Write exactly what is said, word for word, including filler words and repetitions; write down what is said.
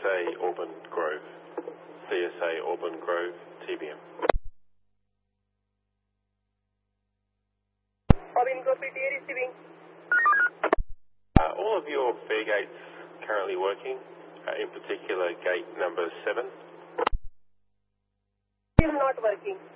A Auburn Grove. C S A Auburn Grove, T B M. Auburn Grove P T A receiving. Uh, all of your fare gates currently working, uh, in particular gate number seven? Still not working.